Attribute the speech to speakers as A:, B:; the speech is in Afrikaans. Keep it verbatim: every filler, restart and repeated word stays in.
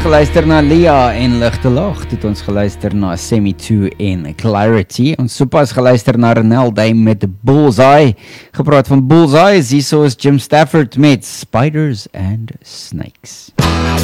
A: geluister na Lia en Ligte Laag, toe het ons geluister na Semi two en Clarity, ons sopas geluister na Renel Dame met Bullseye, gepraat van Bullseye, hierso is Jim Stafford met Spiders and Snakes.